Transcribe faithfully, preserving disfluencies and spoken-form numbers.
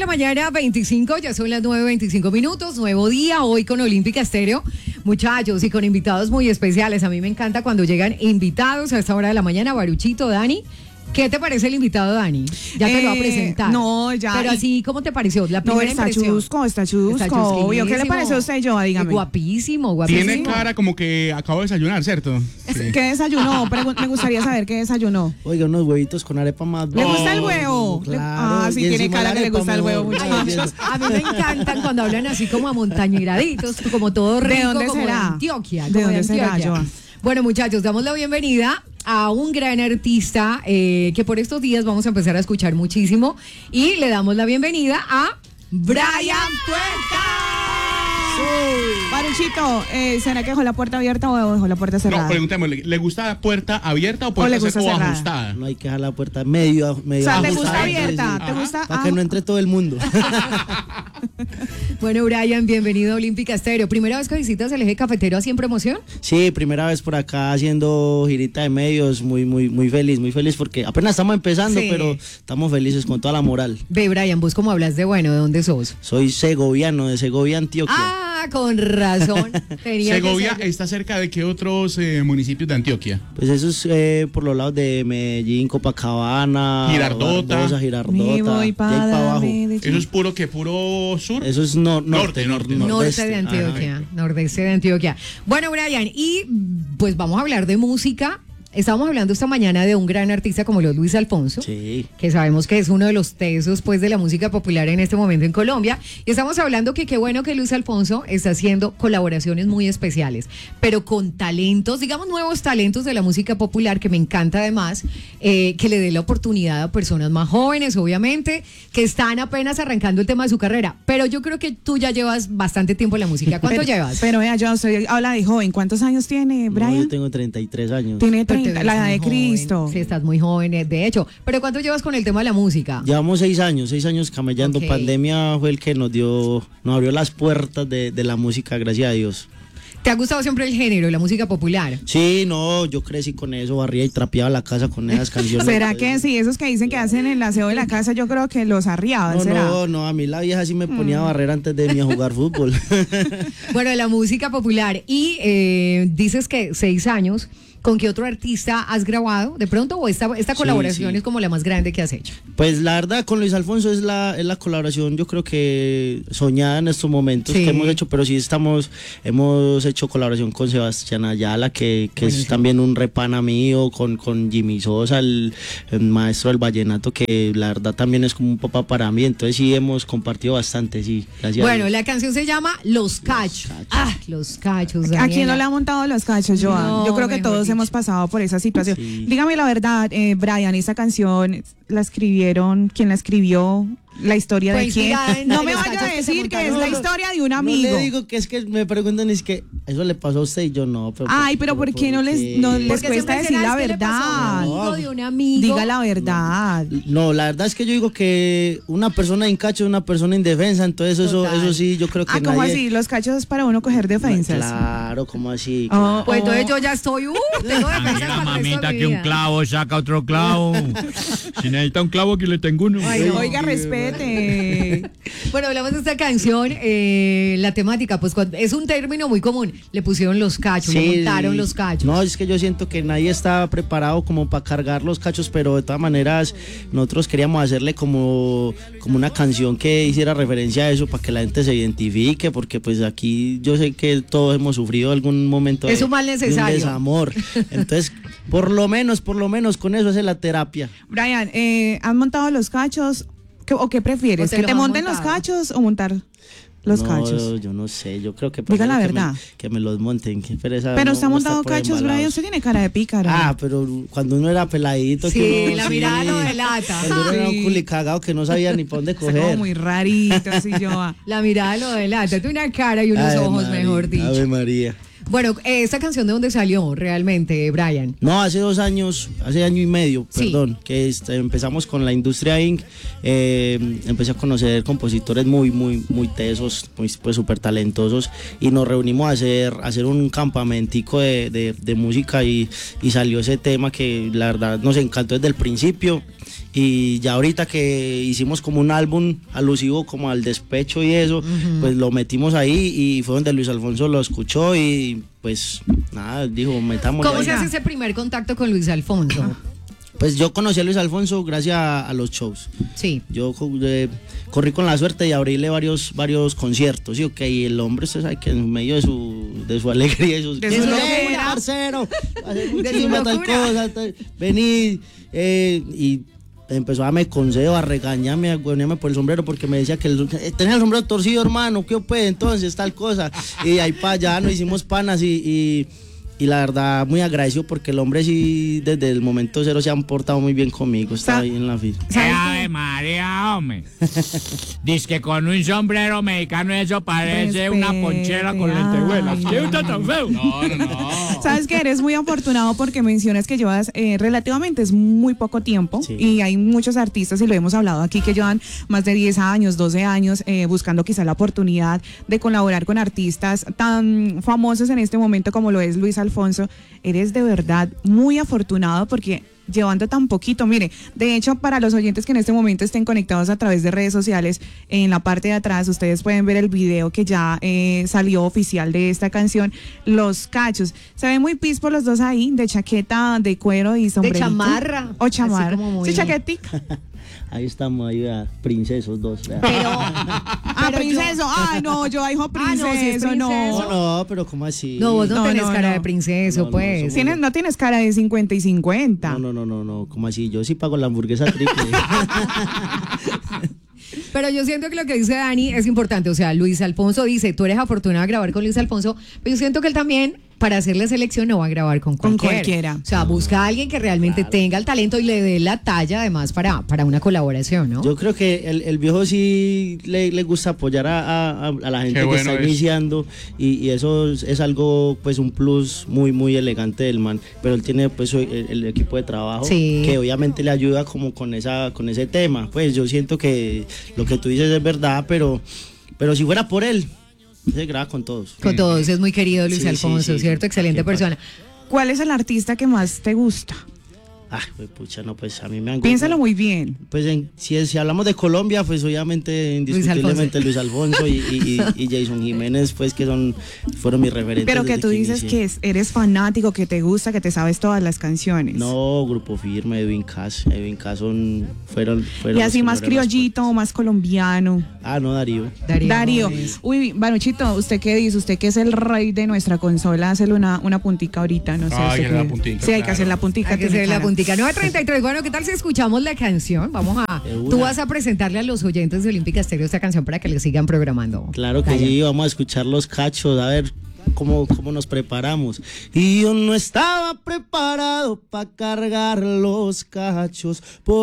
mañana, veinticinco, ya son las nueve veinticinco minutos, nuevo día, hoy con Olímpica Estéreo, muchachos, y con invitados muy especiales. A mí me encanta cuando llegan invitados a esta hora de la mañana. Baruchito, Dani, ¿qué te parece el invitado, Dani? Ya te eh, lo va a presentar. No, ya. Pero así, ¿cómo te pareció? La primera no, está impresión. chusco, está chusco, está obvio. ¿Qué le pareció a usted, Joa? Dígame. Guapísimo, guapísimo. Tiene cara como que acabo de desayunar, ¿cierto? Sí. ¿Qué desayunó? Me gustaría saber qué desayunó. Oiga, unos huevitos con arepa más. ¿Le gusta el huevo? Claro. Ah, sí, tiene cara que le gusta el huevo. Muchachos, a mí me encantan cuando hablan así como amontañeraditos, como todo rico. ¿De dónde como será? De Antioquia. ¿De como dónde de será, Antioquia. Joa? Bueno, muchachos, damos la bienvenida a un gran artista eh, que por estos días vamos a empezar a escuchar muchísimo, y le damos la bienvenida a Brian Puerta. Baruchito, eh, ¿será que dejó la puerta abierta o dejó la puerta cerrada? No, preguntémosle, ¿le gusta la puerta abierta o puerta ¿O le gusta o cerrada? ajustada? No hay que dejar la puerta medio, medio O sea, ¿te ajustada, gusta abierta? sí, sí. ¿Te gusta? Para que no entre todo el mundo. Bueno, Brian, bienvenido a Olímpica Estéreo. ¿Primera vez que visitas el eje cafetero así en promoción? Sí, primera vez por acá haciendo girita de medios, muy, muy, muy feliz, muy feliz porque apenas estamos empezando, Sí. pero estamos felices con toda la moral. Ve, Brian, vos cómo hablas de bueno, ¿de dónde sos? Soy segoviano, de Segovia, Antioquia. Ah, con razón. Tenía que ¿Segovia ser- está cerca de qué otros eh, municipios de Antioquia? Pues eso es eh, por los lados de Medellín, Copacabana, Girardota. Barbosa, Me Girardota, voy de ahí para para abajo. ¿Eso es puro que puro sur? Eso es no, Norte, norte, norte, Norte nordeste. de Antioquia, nordeste de Antioquia. Bueno, Brian, y pues vamos a hablar de música. Estábamos hablando esta mañana de un gran artista como lo es Luis Alfonso, Sí. que sabemos que es uno de los tesos pues de la música popular en este momento en Colombia, y estamos hablando que qué bueno que Luis Alfonso está haciendo colaboraciones muy especiales, pero con talentos, digamos nuevos talentos de la música popular, que me encanta además, eh, que le dé la oportunidad a personas más jóvenes, obviamente, que están apenas arrancando el tema de su carrera, pero yo creo que tú ya llevas bastante tiempo en la música. ¿Cuánto pero, llevas? Pero vea, yo soy, habla de joven. ¿Cuántos años tiene, No, Brian? yo tengo treinta y tres años. Tiene Pero te treinta, ves la edad muy de joven. Cristo. Sí, estás muy joven, eh, de hecho. Pero ¿cuánto llevas con el tema de la música? Llevamos seis años, seis años camellando. Ok. Pandemia fue el que nos dio, nos abrió las puertas de, de la música, gracias a Dios. ¿Te ha gustado siempre el género, la música popular? Sí, no, yo crecí con eso, barría y trapeaba la casa con esas canciones. ¿Será que sí? Esos que dicen que hacen el aseo de la casa, yo creo que los arriaban, No, ¿será? no, no, a mí la vieja sí me ponía a barrer antes de mí a jugar fútbol. Bueno, la música popular. Y eh, dices que seis años. ¿Con qué otro artista has grabado de pronto? ¿O esta, esta Sí, colaboración sí. es como la más grande que has hecho? Pues la verdad con Luis Alfonso es la, es la colaboración, yo creo que soñada en estos momentos Sí. que hemos hecho, pero sí estamos, hemos hecho colaboración con Sebastián Ayala, que, que es Buenísimo. también un repana mío, con, con Jimmy Sosa, el, el maestro del vallenato, que la verdad también es como un papá para mí, entonces sí hemos compartido bastante, sí, gracias a Bueno, Dios. la canción se llama Los Cachos. Cachos. Ah, Los Cachos. ¿A quién no Daniela. le ha montado los cachos, Joan? No, Yo creo que mejor todos dicho. hemos pasado por esa situación. Sí. Dígame la verdad, eh, Brian, esta canción la escribieron, ¿quién la escribió? ¿La historia Fue de quién? inspirada en No me los vaya cachos a que se decir que es montaron. la No, no, historia de un No amigo. le digo que es que me preguntan, es que eso le pasó a usted y yo no. Pero, Ay, pero ¿por qué no les, no les Porque cuesta siempre decir será, la es que le pasó a verdad? un amigo de un amigo. Diga la verdad. No, la verdad es que yo digo que una persona incacho es una persona indefensa, entonces eso, Total. eso sí, yo creo que Ah, ¿cómo nadie... así? Los cachos es para uno coger defensas. Claro, ¿cómo así? Oh, Pues oh. entonces yo ya estoy, uh, tengo defensas Mira, para el resto mamita, de mi que un vida. clavo saca otro clavo. Si necesita un clavo, aquí le tengo uno. Ay, no. Oiga, respete. Bueno, hablamos de esta canción, eh, la temática, pues cuando- es un término muy común. Le pusieron los cachos, le montaron los cachos. No, es que yo siento que nadie está preparado como para cargar los cachos, pero de todas maneras nosotros queríamos hacerle como, como una canción que hiciera referencia a eso para que la gente se identifique, porque pues aquí yo sé que todos hemos sufrido algún momento Es de, un mal de necesario. desamor. Entonces, por lo menos, por lo menos con eso es la terapia. Brian, eh, ¿han montado los cachos? ¿Qué- ¿O qué prefieres? ¿O te ¿Que los te han monten los montado? cachos o montar los no, cachos? yo no sé, yo creo que Diga la prefiero que me- verdad. Que me, los monten. Qué pereza Pero no- está no montado estar por ahí cachos, Brian, embalados. usted tiene cara de pícaro. Ah, pero cuando uno era peladito, Sí, que uno, la sí, mirada lo delata. Cuando uno era un Sí. culicagado que no sabía ni para dónde Está como coger. muy rarito, así yo. ah. La mirada lo delata, tiene una cara y unos Ave ojos, María, mejor dicho. Ave María. Bueno, eh, ¿esta canción de dónde salió realmente, Brian? No, hace dos años, hace año y medio, Sí. perdón, que este, empezamos con la industria inc. Eh, empecé a conocer compositores muy, muy, muy tesos, muy, pues súper talentosos, y nos reunimos a hacer, a hacer un campamentico de, de, de música y, y salió ese tema que la verdad nos encantó desde el principio. y ya ahorita que hicimos como un álbum alusivo como al despecho y eso, uh-huh. pues lo metimos ahí y fue donde Luis Alfonso lo escuchó y pues nada, dijo, metamos. ¿Cómo ahí. se hace ese primer contacto con Luis Alfonso? Pues yo conocí a Luis Alfonso gracias a, a los shows. Sí. Yo eh, corrí con la suerte de abrirle varios varios conciertos, ¿sí? Ok, y el hombre, usted sabe que en medio de su de su alegría y sus... De su locura. Parcero, De su tal locura. cosa, tal, vení, eh, y empezó a darme consejo, a regañarme, a ponerme por el sombrero, porque me decía que el, eh, tenés el sombrero torcido, hermano, ¿qué pues? Entonces, tal cosa. Y ahí para allá nos hicimos panas y... y Y la verdad, muy agradecido porque el hombre sí, desde el momento cero se han portado muy bien conmigo. Está ahí en la fila. ¡Ave María, hombre! Dice que con un sombrero mexicano eso parece Respete, una ponchera con lentejuelas. ay, ¿Qué está tan feo? No, no, no. Sabes que eres muy afortunado porque mencionas que llevas eh, relativamente es muy poco tiempo, sí. y hay muchos artistas, y lo hemos hablado aquí, que llevan más de diez años, doce años eh, buscando quizá la oportunidad de colaborar con artistas tan famosos en este momento como lo es Luis Alfonso. Eres de verdad muy afortunado porque llevando tan poquito, mire, de hecho para los oyentes que en este momento estén conectados a través de redes sociales, en la parte de atrás ustedes pueden ver el video que ya eh, salió oficial de esta canción, Los Cachos. Se ven muy pispo los dos ahí, de chaqueta de cuero y sombrerito. De chamarra. O chamarra. Así como muy... Sí, chaquetica. Ahí estamos, ahí, vea, princesos dos. Vea. Pero, Ah, pero princeso. yo- Ay, no, yo dijo Ah, no, si es princeso, no. princeso. No, no, pero ¿cómo así? No, vos no, No, tenés no, cara no. de princeso, No, no, pues. somos- Tienes, no tienes cara de cincuenta y cincuenta. No, no, no, no, no, ¿cómo así? Yo sí pago la hamburguesa triple. Pero yo siento que lo que dice Dani es importante. O sea, Luis Alfonso dice, tú eres afortunado de grabar con Luis Alfonso, pero yo siento que él también, para hacer la selección, no va a grabar con Con cualquiera. cualquiera. O sea, busca a alguien que realmente Claro. tenga el talento y le dé la talla, además, para, para una colaboración, ¿no? Yo creo que el, el viejo sí le, le gusta apoyar a, a, a la gente Qué que bueno está es. iniciando y, y eso es, es algo, pues un plus muy, muy elegante del man, pero él tiene pues el, el equipo de trabajo Sí. que obviamente le ayuda como con esa con ese tema. Pues yo siento que lo que tú dices es verdad, pero, pero si fuera por él, se graba con todos. Con todos, es muy querido Luis Sí, sí, Alfonso, sí, ¿cierto? sí. Excelente ¿Qué pasa? persona. ¿Cuál es el artista que más te gusta? Ah, pues pucha, no, pues a mí me han Piénsalo muy bien. Pues en- si, si hablamos de Colombia, pues obviamente indiscutiblemente Luis Alfonso, y, y- y- y Jason Jiménez, pues que son fueron mis referentes. Pero que desde tú dices inicié. que es- eres fanático, que te gusta, que te sabes todas las canciones. No, Grupo Firme, Edwin Cass, Edwin Cass son, fueron, fueron Y los así que más me abrieron las criollito o más colombiano. puertas. Ah, no, Darío. Darío. Darío. Gómez. Uy, Banuchito, ¿usted qué dice? Usted que es el rey de nuestra consola, hazle una, una puntica ahorita, no sé. Ah, hay usted que hacer la qué- puntica, Sí, hay que claro. hacer la puntica. Hay que tiene hacer la cara. puntica. nueve treinta y tres. Bueno, ¿qué tal si escuchamos la canción? Vamos a. De una. Tú vas a presentarle a los oyentes de Olímpica Estéreo esta canción para que le sigan programando. Claro que Vaya. sí, vamos a escuchar Los Cachos, a ver cómo, cómo nos preparamos. Y yo no estaba preparado para cargar los cachos.